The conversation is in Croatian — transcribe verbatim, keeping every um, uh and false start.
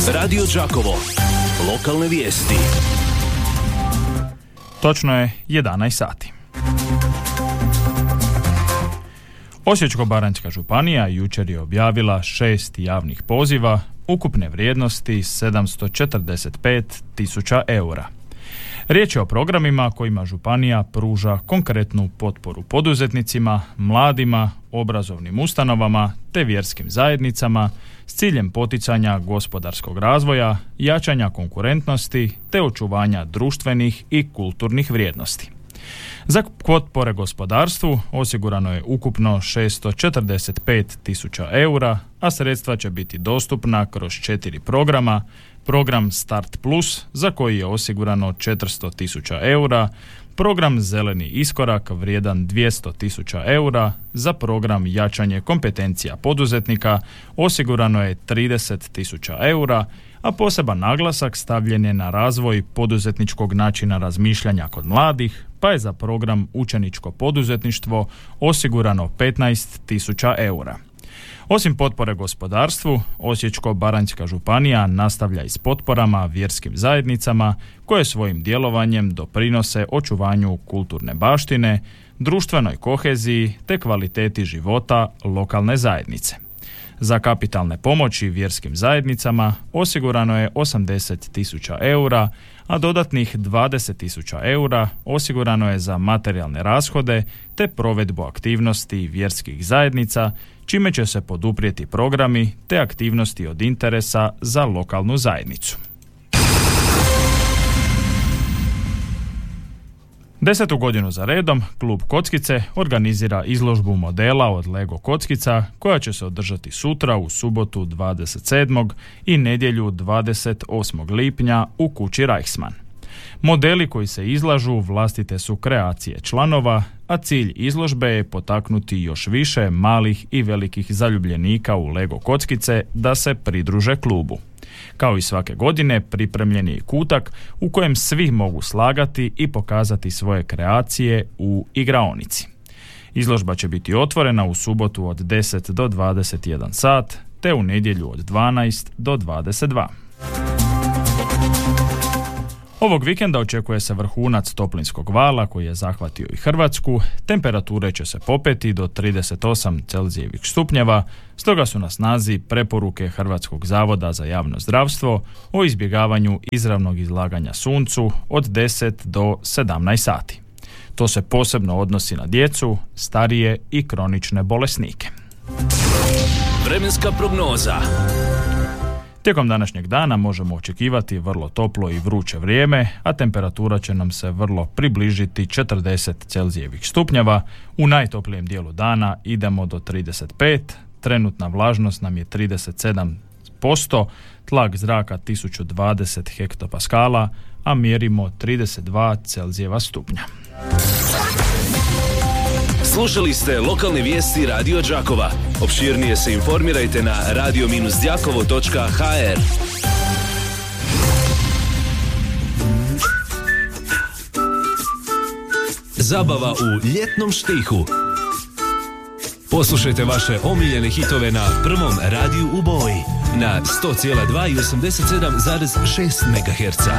Radio Đakovo. Lokalne vijesti. Točno je jedanaest sati. Osječko-baranjska županija jučer je objavila šest javnih poziva ukupne vrijednosti sedamsto četrdeset pet tisuća eura. Riječ je o programima kojima županija pruža konkretnu potporu poduzetnicima, mladima, obrazovnim ustanovama te vjerskim zajednicama s ciljem poticanja gospodarskog razvoja, jačanja konkurentnosti te očuvanja društvenih i kulturnih vrijednosti. Za potpore gospodarstvu osigurano je ukupno šeststo četrdeset pet tisuća eura, a sredstva će biti dostupna kroz četiri programa: program Start Plus, za koji je osigurano četiristo tisuća eura, program Zeleni iskorak vrijedan dvjesto tisuća eura, za program Jačanje kompetencija poduzetnika osigurano je trideset tisuća eura, a poseban naglasak stavljen je na razvoj poduzetničkog načina razmišljanja kod mladih, pa je za program Učeničko poduzetništvo osigurano petnaest tisuća eura. Osim potpore gospodarstvu, Osječko-baranjska županija nastavlja i s potporama vjerskim zajednicama koje svojim djelovanjem doprinose očuvanju kulturne baštine, društvenoj koheziji te kvaliteti života lokalne zajednice. Za kapitalne pomoći vjerskim zajednicama osigurano je osamdeset tisuća eura, a dodatnih dvadeset tisuća eura osigurano je za materijalne rashode te provedbu aktivnosti vjerskih zajednica, čime će se poduprijeti programi te aktivnosti od interesa za lokalnu zajednicu. Desetu godinu za redom klub Kockice organizira izložbu modela od Lego kockica koja će se održati sutra u subotu dvadeset sedmog i nedjelju dvadeset osmog lipnja u kući Reichsmann. Modeli koji se izlažu vlastite su kreacije članova, a cilj izložbe je potaknuti još više malih i velikih zaljubljenika u Lego kockice da se pridruže klubu. Kao i svake godine pripremljen je kutak u kojem svi mogu slagati i pokazati svoje kreacije u igraonici. Izložba će biti otvorena u subotu od deset do dvadeset jedan sat, te u nedjelju od dvanaest do dvadeset dva. Ovog vikenda očekuje se vrhunac toplinskog vala koji je zahvatio i Hrvatsku. Temperature će se popeti do trideset osam Celzijevih stupnjeva, stoga su na snazi preporuke Hrvatskog zavoda za javno zdravstvo o izbjegavanju izravnog izlaganja suncu od deset do sedamnaest sati. To se posebno odnosi na djecu, starije i kronične bolesnike. Vremenska prognoza. Tijekom današnjeg dana možemo očekivati vrlo toplo i vruće vrijeme, a temperatura će nam se vrlo približiti četrdeset Celzijevih stupnjeva. U najtoplijem dijelu dana idemo do trideset pet, trenutna vlažnost nam je trideset sedam posto, tlak zraka tisuću dvadeset hektopaskala, a mjerimo trideset dva Celzijeva stupnja. Slušali ste lokalne vijesti Radio Đakova. Opširnije se informirajte na radio dash đakovo točka ha er. Zabava u ljetnom štihu. Poslušajte vaše omiljene hitove na prvom radiju u boji na sto zarez dva i osamdeset sedam zarez šest megaherca.